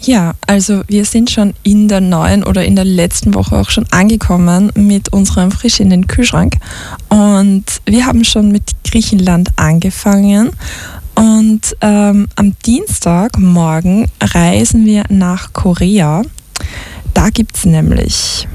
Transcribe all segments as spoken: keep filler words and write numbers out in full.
Ja, also wir sind schon in der neuen oder in der letzten Woche auch schon angekommen mit unserem Frisch in den Kühlschrank. Und wir haben schon mit Griechenland angefangen. Und ähm, am Dienstagmorgen reisen wir nach Korea. Da gibt es nämlich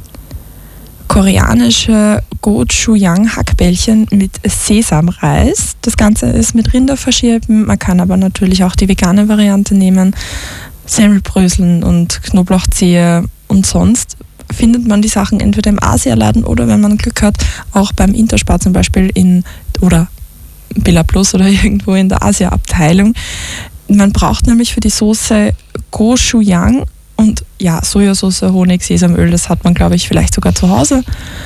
koreanische Gochujang-Hackbällchen mit Sesamreis. Das Ganze ist mit Rinderverschirben. Man kann aber natürlich auch die vegane Variante nehmen. Semmelbröseln und Knoblauchzehe und sonst findet man die Sachen entweder im Asialaden oder, wenn man Glück hat, auch beim Interspar zum Beispiel in oder Billa Plus oder irgendwo in der Asia-Abteilung. Man braucht nämlich für die Soße Gochujang und ja, Sojasauce, Honig, Sesamöl, das hat man, glaube ich, vielleicht sogar zu Hause.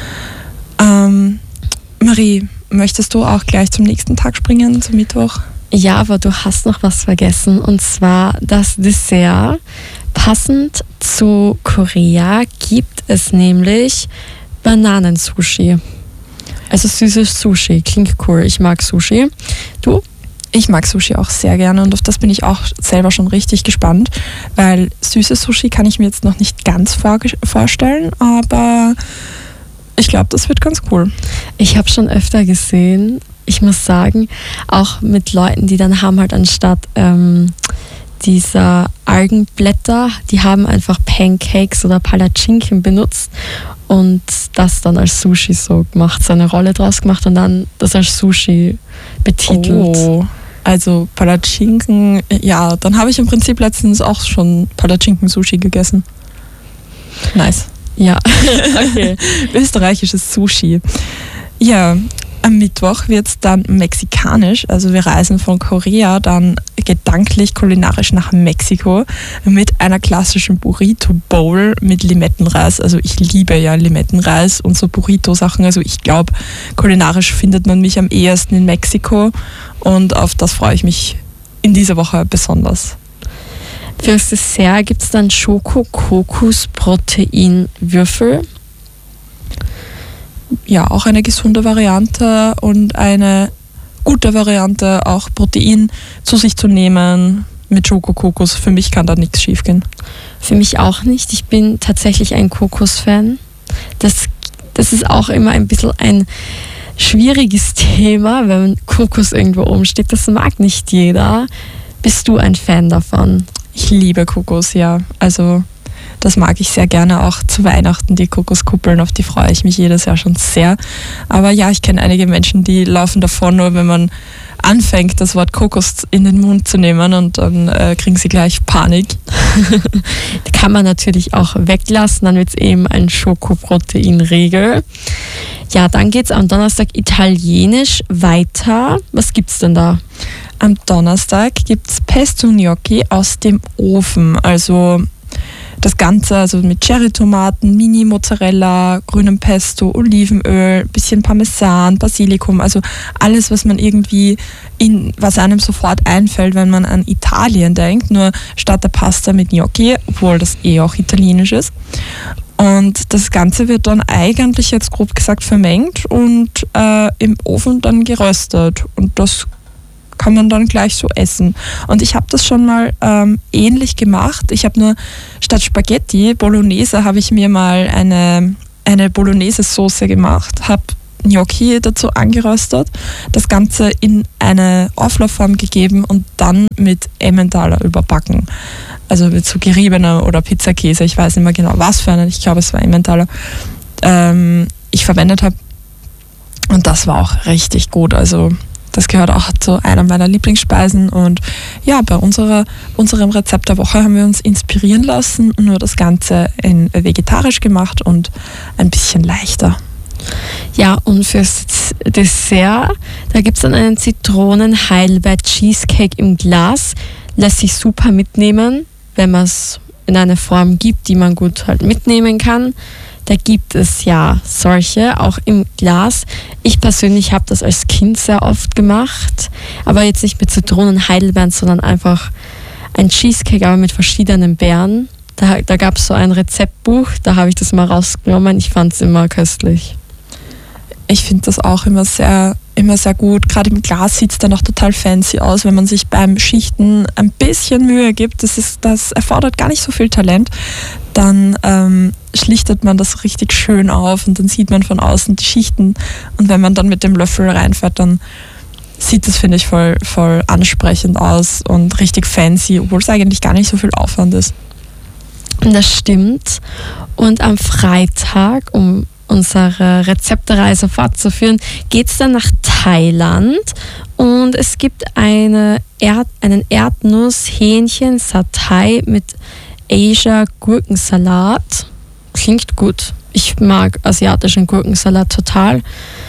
Ähm, Marie, möchtest du auch gleich zum nächsten Tag springen, zum Mittwoch? Ja, aber du hast noch was vergessen, und zwar das Dessert. Passend zu Korea gibt es nämlich Bananensushi. Also süßes Sushi, klingt cool. Ich mag Sushi. Du? Ich mag Sushi auch sehr gerne und auf das bin ich auch selber schon richtig gespannt, weil süßes Sushi kann ich mir jetzt noch nicht ganz vorstellen, aber ich glaube, das wird ganz cool. Ich habe schon öfter gesehen, ich muss sagen, auch mit Leuten, die dann haben halt anstatt ähm, dieser Algenblätter, die haben einfach Pancakes oder Palatschinken benutzt und das dann als Sushi so gemacht, so eine Rolle draus gemacht und dann das als Sushi betitelt. Oh, also Palatschinken, ja, dann habe ich im Prinzip letztens auch schon Palatschinken-Sushi gegessen. Nice. Ja, okay. Österreichisches Sushi. Ja, am Mittwoch wird es dann mexikanisch, also wir reisen von Korea dann gedanklich kulinarisch nach Mexiko mit einer klassischen Burrito Bowl mit Limettenreis. Also ich liebe ja Limettenreis und so Burrito-Sachen. Also ich glaube, kulinarisch findet man mich am ehesten in Mexiko und auf das freue ich mich in dieser Woche besonders. Fürs Dessert gibt es dann Schoko-Kokos-Protein-Würfel. Ja, auch eine gesunde Variante und eine gute Variante, auch Protein zu sich zu nehmen mit Schokokokos. Für mich kann da nichts schief gehen. Für mich auch nicht. Ich bin tatsächlich ein Kokos-Fan. Das, das ist auch immer ein bisschen ein schwieriges Thema, wenn Kokos irgendwo oben steht. Das mag nicht jeder. Bist du ein Fan davon? Ich liebe Kokos, ja. Also das mag ich sehr gerne, auch zu Weihnachten, die Kokoskuppeln, auf die freue ich mich jedes Jahr schon sehr. Aber ja, ich kenne einige Menschen, die laufen davon, nur wenn man anfängt, das Wort Kokos in den Mund zu nehmen und dann äh, kriegen sie gleich Panik. Kann man natürlich auch weglassen, dann wird es eben ein Schokoproteinriegel. Ja, dann geht es am Donnerstag italienisch weiter. Was gibt's denn da? Am Donnerstag gibt es Pesto Gnocchi aus dem Ofen, also das Ganze also mit Cherrytomaten, Mini-Mozzarella, grünem Pesto, Olivenöl, bisschen Parmesan, Basilikum, also alles, was man irgendwie in, was einem sofort einfällt, wenn man an Italien denkt, nur statt der Pasta mit Gnocchi, obwohl das eh auch italienisch ist. Und das Ganze wird dann eigentlich jetzt grob gesagt vermengt und äh, im Ofen dann geröstet und das kann man dann gleich so essen. Und ich habe das schon mal ähm, ähnlich gemacht. Ich habe nur statt Spaghetti, Bolognese, habe ich mir mal eine, eine Bolognese-Soße gemacht, habe Gnocchi dazu angeröstet, das Ganze in eine Auflaufform gegeben und dann mit Emmentaler überbacken. Also mit so geriebener oder Pizzakäse, ich weiß nicht mehr genau was für einen, ich glaube es war Emmentaler, ähm, ich verwendet habe. Und das war auch richtig gut, also das gehört auch zu einer meiner Lieblingsspeisen und ja, bei unserer, unserem Rezept der Woche haben wir uns inspirieren lassen, nur das Ganze in vegetarisch gemacht und ein bisschen leichter. Ja, und fürs Dessert, da gibt es dann einen Zitronen-Heidelbeer-Cheesecake im Glas. Lässt sich super mitnehmen, wenn man es in eine Form gibt, die man gut halt mitnehmen kann. Da gibt es ja solche, auch im Glas. Ich persönlich habe das als Kind sehr oft gemacht, aber jetzt nicht mit Zitronen und Heidelbeeren, sondern einfach ein Cheesecake, aber mit verschiedenen Beeren. Da, da gab es so ein Rezeptbuch, da habe ich das mal rausgenommen. Ich fand es immer köstlich. Ich finde das auch immer sehr immer sehr gut. Gerade im Glas sieht es dann auch total fancy aus, wenn man sich beim Schichten ein bisschen Mühe gibt. Das, ist, das erfordert gar nicht so viel Talent. Dann ähm, schlichtet man das richtig schön auf und dann sieht man von außen die Schichten. Und wenn man dann mit dem Löffel reinfährt, dann sieht das, finde ich, voll, voll ansprechend aus und richtig fancy, obwohl es eigentlich gar nicht so viel Aufwand ist. Das stimmt. Und am Freitag, um unsere Rezeptereise fortzuführen, geht es dann nach Thailand und es gibt eine Erd, einen Erdnuss-Hähnchen-Satay mit Asia-Gurkensalat. Klingt gut. Ich mag asiatischen Gurkensalat total.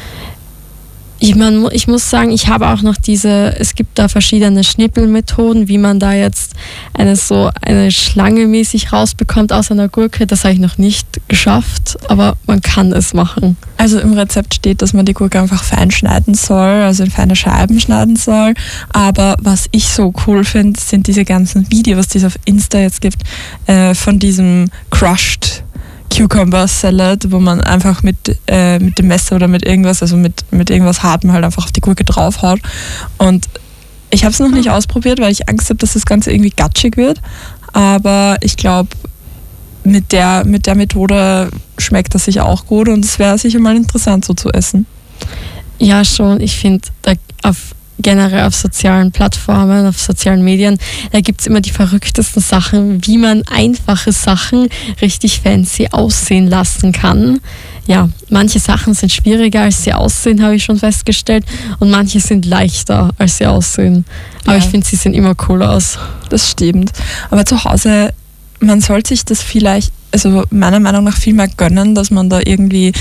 Ich, mein, ich muss sagen, ich habe auch noch diese, es gibt da verschiedene Schnippelmethoden, wie man da jetzt eine so eine Schlange mäßig rausbekommt aus einer Gurke. Das habe ich noch nicht geschafft, aber man kann es machen. Also im Rezept steht, dass man die Gurke einfach fein schneiden soll, also in feine Scheiben schneiden soll. Aber was ich so cool finde, sind diese ganzen Videos, die es auf Insta jetzt gibt, äh, von diesem Crushed Cucumber Salad, wo man einfach mit, äh, mit dem Messer oder mit irgendwas, also mit, mit irgendwas Hartem halt einfach auf die Gurke draufhaut. Und ich habe es noch nicht ausprobiert, weil ich Angst habe, dass das Ganze irgendwie gatschig wird. Aber ich glaube, mit der, mit der Methode schmeckt das sicher auch gut und es wäre sicher mal interessant so zu essen. Ja, schon. Ich finde, auf generell auf sozialen Plattformen, auf sozialen Medien, da gibt es immer die verrücktesten Sachen, wie man einfache Sachen richtig fancy aussehen lassen kann. Ja, manche Sachen sind schwieriger, als sie aussehen, habe ich schon festgestellt, und manche sind leichter, als sie aussehen. Aber ja, ich finde, sie sehen immer cool aus. Das stimmt. Aber zu Hause, man sollte sich das vielleicht, also meiner Meinung nach viel mehr gönnen, dass man da irgendwie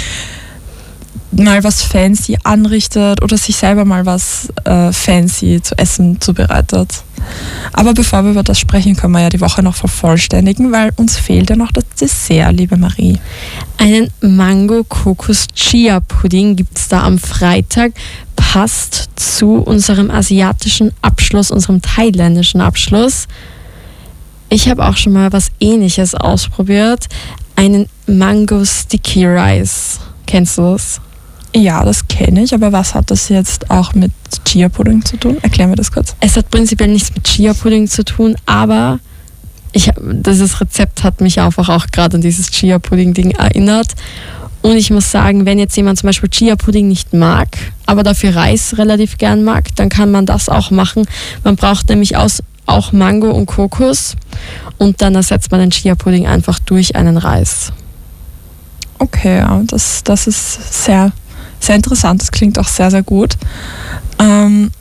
mal was fancy anrichtet oder sich selber mal was äh, fancy zu essen zubereitet. Aber bevor wir über das sprechen, können wir ja die Woche noch vervollständigen, weil uns fehlt ja noch das Dessert, liebe Marie. Einen Mango-Kokos-Chia-Pudding gibt es da am Freitag. Passt zu unserem asiatischen Abschluss, unserem thailändischen Abschluss. Ich habe auch schon mal was Ähnliches ausprobiert. Einen Mango-Sticky Rice. Kennst du das? Ja, das kenne ich, aber was hat das jetzt auch mit Chia-Pudding zu tun? Erklär mir das kurz. Es hat prinzipiell nichts mit Chia-Pudding zu tun, aber ich, dieses Rezept hat mich einfach auch gerade an dieses Chia-Pudding-Ding erinnert. Und ich muss sagen, wenn jetzt jemand zum Beispiel Chia-Pudding nicht mag, aber dafür Reis relativ gern mag, dann kann man das auch machen. Man braucht nämlich aus, auch Mango und Kokos und dann ersetzt man den Chia-Pudding einfach durch einen Reis. Okay, ja, das, das ist sehr, sehr interessant. Das klingt auch sehr, sehr gut. Ähm,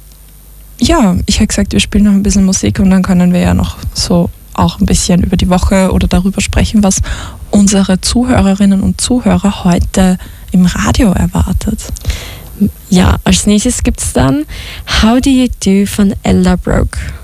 ja, ich habe gesagt, wir spielen noch ein bisschen Musik und dann können wir ja noch so auch ein bisschen über die Woche oder darüber sprechen, was unsere Zuhörerinnen und Zuhörer heute im Radio erwartet. Ja, als nächstes gibt es dann How Do You Do von Ella Broke.